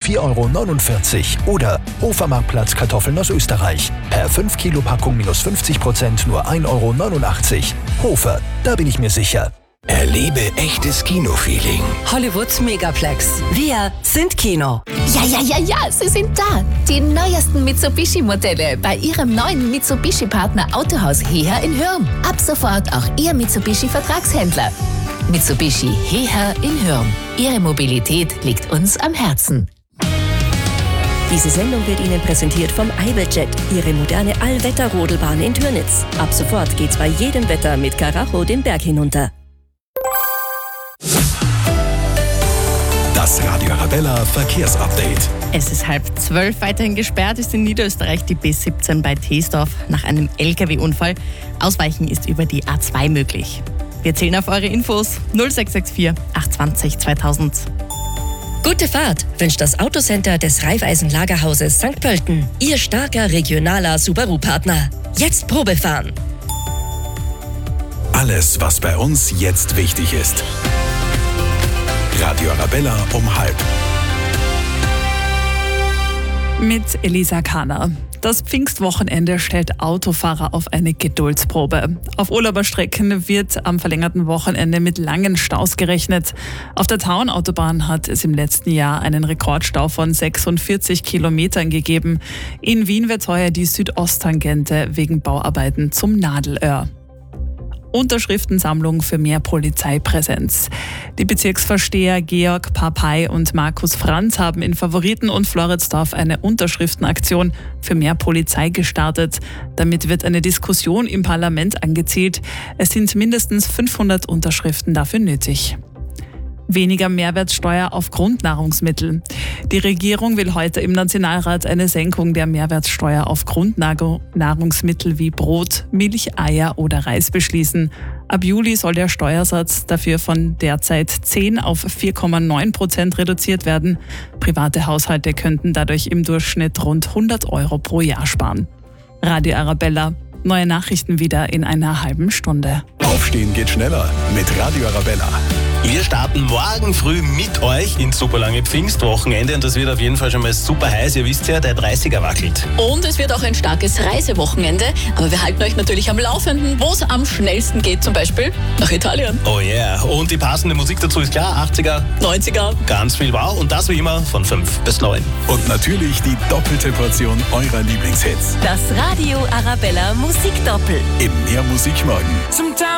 4,49 € oder Hofermarktplatz Kartoffeln aus Österreich. Per 5 Kilo Packung minus 50% nur 1,89 €. Hofer, da bin ich mir sicher. Erlebe echtes Kinofeeling. Hollywoods Megaplex. Wir sind Kino. Ja, sie sind da. Die neuesten Mitsubishi-Modelle bei Ihrem neuen Mitsubishi-Partner Autohaus Heher in Hürm. Ab sofort auch Ihr Mitsubishi-Vertragshändler. Mitsubishi Heher in Hürm. Ihre Mobilität liegt uns am Herzen. Diese Sendung wird Ihnen präsentiert vom Iberjet, Ihre moderne Allwetter-Rodelbahn in Türnitz. Ab sofort geht's bei jedem Wetter mit Karacho den Berg hinunter. Das Radio Arabella Verkehrsupdate. Es ist 11:30. Weiterhin gesperrt ist in Niederösterreich die B17 bei Teesdorf nach einem LKW-Unfall. Ausweichen ist über die A2 möglich. Wir zählen auf eure Infos 0664 820 2000. Gute Fahrt wünscht das Autocenter des Raiffeisen Lagerhauses St. Pölten. Ihr starker regionaler Subaru-Partner. Jetzt Probefahren. Alles, was bei uns jetzt wichtig ist. Radio Arabella um 12:30. Mit Elisa Kahner. Das Pfingstwochenende stellt Autofahrer auf eine Geduldsprobe. Auf Urlauberstrecken wird am verlängerten Wochenende mit langen Staus gerechnet. Auf der Tauernautobahn hat es im letzten Jahr einen Rekordstau von 46 Kilometern gegeben. In Wien wird heuer die Südosttangente wegen Bauarbeiten zum Nadelöhr. Unterschriftensammlung für mehr Polizeipräsenz. Die Bezirksvorsteher Georg Papay und Markus Franz haben in Favoriten und Floridsdorf eine Unterschriftenaktion für mehr Polizei gestartet. Damit wird eine Diskussion im Parlament angezielt. Es sind mindestens 500 Unterschriften dafür nötig. Weniger Mehrwertsteuer auf Grundnahrungsmittel. Die Regierung will heute im Nationalrat eine Senkung der Mehrwertsteuer auf Grundnahrungsmittel wie Brot, Milch, Eier oder Reis beschließen. Ab Juli soll der Steuersatz dafür von derzeit 10 auf 4,9% reduziert werden. Private Haushalte könnten dadurch im Durchschnitt rund 100 € pro Jahr sparen. Radio Arabella. Neue Nachrichten wieder in einer halben Stunde. Aufstehen geht schneller mit Radio Arabella. Wir starten morgen früh mit euch ins super lange Pfingstwochenende und das wird auf jeden Fall schon mal super heiß. Ihr wisst ja, der 30er wackelt. Und es wird auch ein starkes Reisewochenende. Aber wir halten euch natürlich am Laufenden, wo es am schnellsten geht, zum Beispiel nach Italien. Oh yeah. Und die passende Musik dazu ist klar, 80er, 90er. Ganz viel Wow und das wie immer von 5 bis 9. Und natürlich die doppelte Portion eurer Lieblingshits. Das Radio Arabella Musikdoppel. Im Mehr Musik morgen.